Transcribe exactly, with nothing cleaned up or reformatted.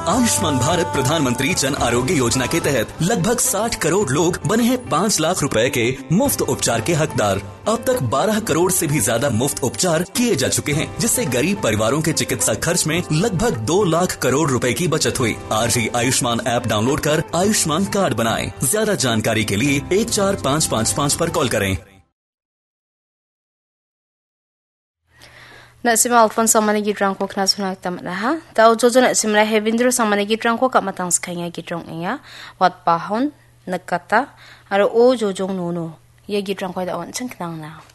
आयुष्मान भारत प्रधानमंत्री जन आरोग्य योजना के तहत लगभग साठ करोड़ लोग बने हैं पाँच लाख रुपए के मुफ्त उपचार के हकदार। अब तक बारह करोड़ से भी ज्यादा मुफ्त उपचार किए जा चुके हैं, जिससे गरीब परिवारों के चिकित्सा खर्च में लगभग दो लाख करोड़ रुपए की बचत हुई। आज ही आयुष्मान ऐप डाउनलोड कर आयुष्मान कार्ड बनाएं। ज्यादा जानकारी के लिए एक चार पाँच पाँच पाँच पर कॉल करें। Nasim Alphon samani gitrang ko kna sunak tam na ha tau jojo na simra Hevindro samani gitrang ko ka matang skanya gitrang enga wat pahon nakata aro o jojong nono ye gitrang ko da on chang na